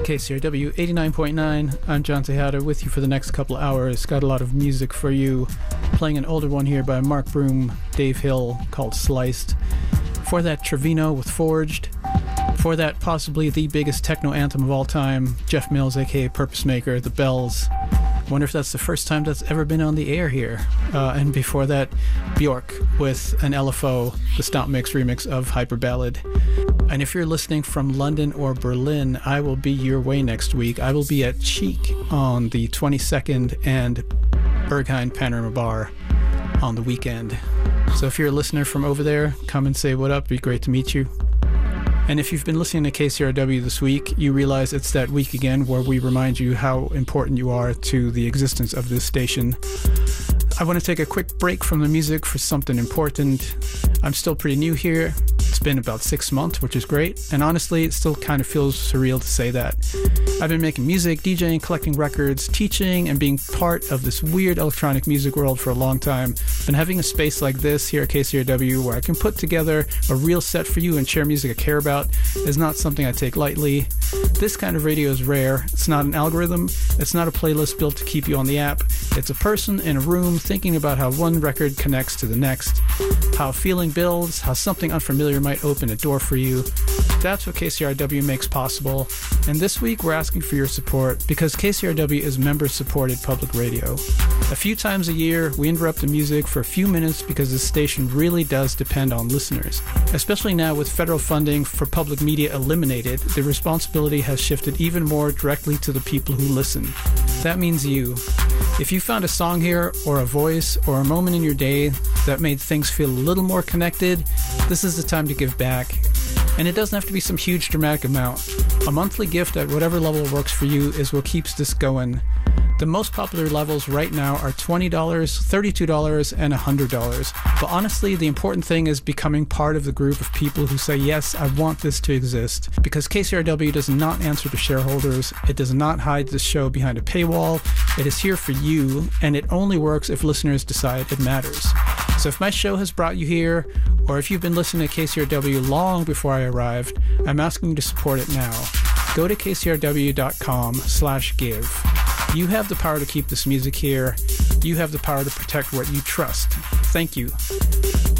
KCRW 89.9. I'm John Tejada with you for the next couple of hours. Got a lot of music for you. Playing an older one here by Mark Broom, Dave Hill, called Sliced. For that, Trevino with Forged. For that, possibly the biggest techno anthem of all time, Jeff Mills, aka Purpose Maker, The Bells. Wonder if that's the first time that's ever been on the air here. And before that, Bjork with an LFO, the Stomp Mix remix of Hyper Ballad. And if you're listening from London or Berlin, I will be your way next week. I will be at Cheek on the 22nd and Berghain Panorama Bar on the weekend. So if you're a listener from over there, come and say what up. It'd be great to meet you. And if you've been listening to KCRW this week, you realize it's that week again where we remind you how important you are to the existence of this station. I want to take a quick break from the music for something important. I'm still pretty new here. It's been about 6 months, which is great. And honestly, it still kind of feels surreal to say that. I've been making music, DJing, collecting records, teaching, and being part of this weird electronic music world for a long time. And having a space like this here at KCRW where I can put together a real set for you and share music I care about is not something I take lightly. This kind of radio is rare. It's not an algorithm. It's not a playlist built to keep you on the app. It's a person in a room thinking about how one record connects to the next, how a feeling builds, how something unfamiliar might open a door for you. That's what KCRW makes possible. And this week we're asking for your support because KCRW is member-supported public radio. A few times a year, we interrupt the music for a few minutes because the station really does depend on listeners. Especially now with federal funding for public media eliminated, the responsibility has shifted even more directly to the people who listen. That means you. If you found a song here, or a voice, or a moment in your day that made things feel a little more connected, this is the time to give back. And it doesn't have to be some huge dramatic amount. A monthly gift at whatever level works for you is what keeps this going. The most popular levels right now are $20, $32, and $100. But honestly, the important thing is becoming part of the group of people who say, yes, I want this to exist. Because KCRW does not answer to shareholders. It does not hide this show behind a paywall. It is here for you, and it only works if listeners decide it matters. So if my show has brought you here, or if you've been listening to KCRW long before I arrived, I'm asking you to support it now. Go to kcrw.com/give. You have the power to keep this music here. You have the power to protect what you trust. Thank you.